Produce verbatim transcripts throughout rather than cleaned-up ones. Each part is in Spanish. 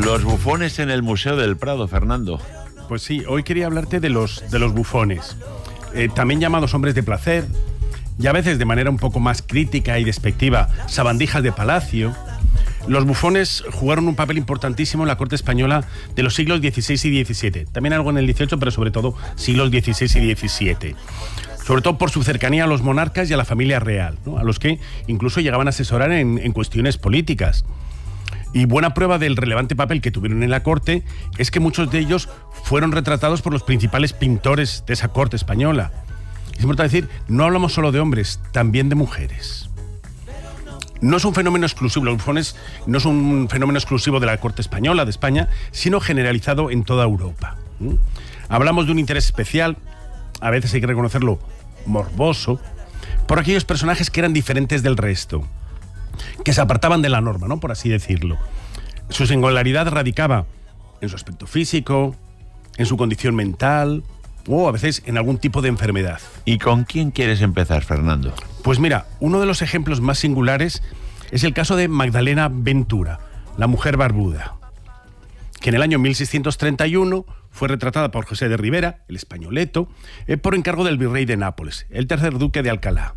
Los bufones en el Museo del Prado, Fernando. Pues sí, hoy quería hablarte de los, de los bufones, eh, también llamados hombres de placer, y a veces de manera un poco más crítica y despectiva, sabandijas de palacio. Los bufones jugaron un papel importantísimo en la corte española de los siglos dieciséis y diecisiete. También algo en el dieciocho, pero sobre todo siglos dieciséis y diecisiete. Sobre todo por su cercanía a los monarcas y a la familia real, ¿no? A los que incluso llegaban a asesorar en, en cuestiones políticas. Y buena prueba del relevante papel que tuvieron en la corte es que muchos de ellos fueron retratados por los principales pintores de esa corte española. Es importante decir, no hablamos solo de hombres, también de mujeres. No es un fenómeno exclusivo, los bufones no es un fenómeno exclusivo de la corte española, de España, sino generalizado en toda Europa. ¿Mm? Hablamos de un interés especial, a veces hay que reconocerlo, morboso, por aquellos personajes que eran diferentes del resto, que se apartaban de la norma, ¿no?, por así decirlo. Su singularidad radicaba en su aspecto físico, en su condición mental o a veces en algún tipo de enfermedad. ¿Y con quién quieres empezar, Fernando? Pues mira, uno de los ejemplos más singulares es el caso de Magdalena Ventura, la mujer barbuda, que en el año mil seiscientos treinta y uno fue retratada por José de Ribera, el españoleto, eh, por encargo del virrey de Nápoles, el tercer duque de Alcalá.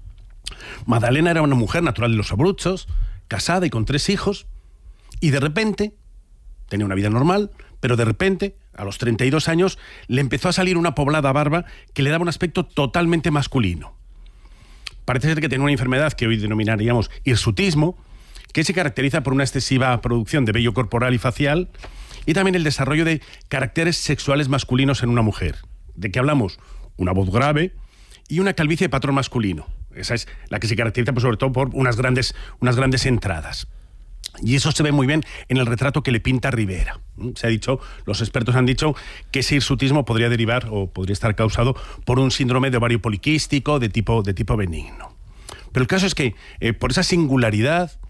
Magdalena era una mujer natural de los Abruzos, casada y con tres hijos, y de repente, tenía una vida normal, pero de repente, a los treinta y dos años, le empezó a salir una poblada barba que le daba un aspecto totalmente masculino. Parece ser que tenía una enfermedad que hoy denominaríamos hirsutismo, que se caracteriza por una excesiva producción de vello corporal y facial, y también el desarrollo de caracteres sexuales masculinos en una mujer. ¿De qué hablamos? Una voz grave y una calvicie de patrón masculino. Esa es la que se caracteriza, pues, sobre todo por unas grandes, unas grandes entradas. Y eso se ve muy bien en el retrato que le pinta Ribera. Se ha dicho, los expertos han dicho que ese hirsutismo podría derivar o podría estar causado por un síndrome de ovario poliquístico de tipo, de tipo benigno. Pero el caso es que, eh, por esa singularidad,